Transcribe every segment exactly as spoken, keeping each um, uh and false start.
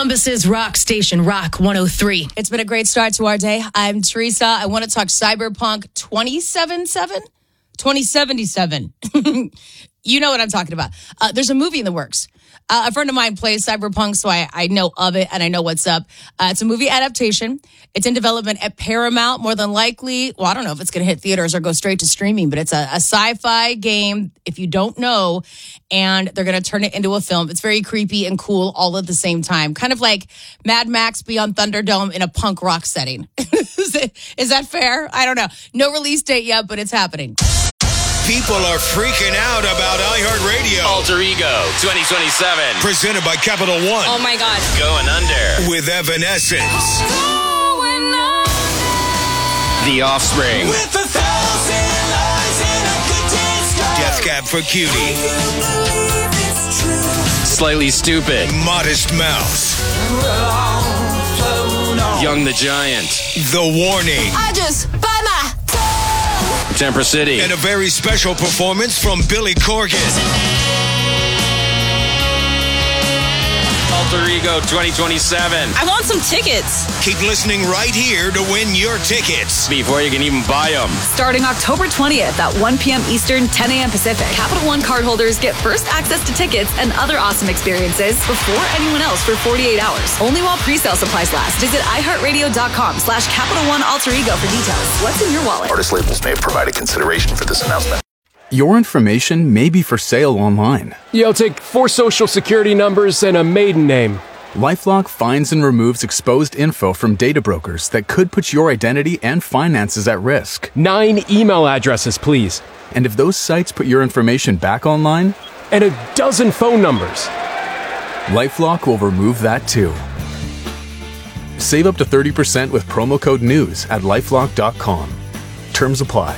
Columbus's rock station, Rock one oh three. It's been a great start to our day. I'm Teresa. I want to talk Cyberpunk twenty seventy-seven? twenty seventy-seven. You know what I'm talking about. Uh, there's a movie in the works. Uh, a friend of mine plays Cyberpunk, so I, I know of it and I know what's up. Uh, it's a movie adaptation. It's in development at Paramount, more than likely. Well, I don't know if it's going to hit theaters or go straight to streaming, but it's a, a sci-fi game, if you don't know, and they're going to turn it into a film. It's very creepy and cool all at the same time. Kind of like Mad Max Beyond Thunderdome in a punk rock setting. is, it, is that fair? I don't know. No release date yet, but it's happening. People are freaking out about iHeartRadio. Alter Ego twenty twenty-seven. Presented by Capital One. Oh, my God. Going under. With Evanescence. The Offspring. With a thousand lies in a good day's sky. Death Cab for Cutie. Slightly Stupid. Modest Mouse. Young the Giant. The Warning. I just buy my Temper City. And a very special performance from Billy Corgan. Alter Ego twenty twenty-seven. I want some tickets. Keep listening right here to win your tickets. Before you can even buy them. Starting October twentieth at one p.m. Eastern, ten a.m. Pacific. Capital One cardholders get first access to tickets and other awesome experiences before anyone else for forty-eight hours. Only while pre-sale supplies last. Visit iHeartRadio.com slash Capital One Alter Ego for details. What's in your wallet? Artist labels may have provided consideration for this announcement. Your information may be for sale online. Yo, take four social security numbers and a maiden name. LifeLock finds and removes exposed info from data brokers that could put your identity and finances at risk. Nine email addresses, please. And if those sites put your information back online? And a dozen phone numbers. LifeLock will remove that too. Save up to thirty percent with promo code NEWS at lifelock dot com. Terms apply.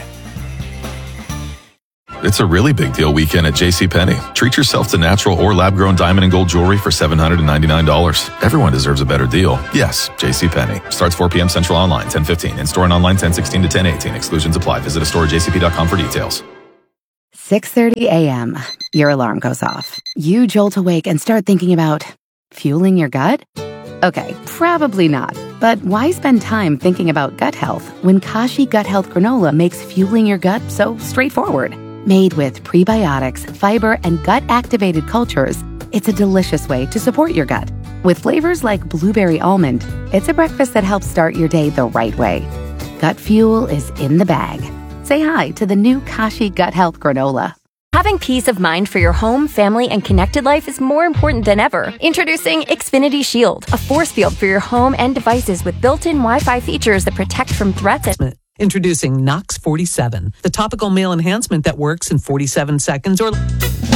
It's a really big deal weekend at JCPenney. Treat yourself to natural or lab-grown diamond and gold jewelry for seven hundred ninety-nine dollars. Everyone deserves a better deal. Yes, JCPenney. Starts four p.m. Central online, ten fifteen. In-store and online, ten sixteen to ten eighteen. Exclusions apply. Visit a store at j c p dot com for details. six thirty a.m. Your alarm goes off. You jolt awake and start thinking about fueling your gut? Okay, probably not. But why spend time thinking about gut health when Kashi Gut Health Granola makes fueling your gut so straightforward? Made with prebiotics, fiber, and gut-activated cultures, it's a delicious way to support your gut. With flavors like blueberry almond, it's a breakfast that helps start your day the right way. Gut fuel is in the bag. Say hi to the new Kashi Gut Health Granola. Having peace of mind for your home, family, and connected life is more important than ever. Introducing Xfinity Shield, a force field for your home and devices with built-in Wi-Fi features that protect from threats and... Introducing Nox forty-seven, the topical male enhancement that works in forty-seven seconds or...